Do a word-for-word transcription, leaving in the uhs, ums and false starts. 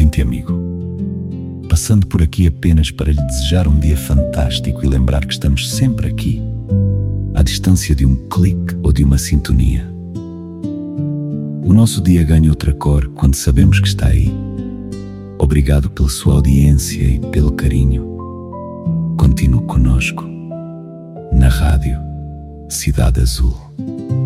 ouvinte amigo, passando por aqui apenas para lhe desejar um dia fantástico e lembrar que estamos sempre aqui, à distância de um clique ou de uma sintonia. O nosso dia ganha outra cor quando sabemos que está aí. Obrigado pela sua audiência e pelo carinho. Continue conosco na Rádio Cidade Azul.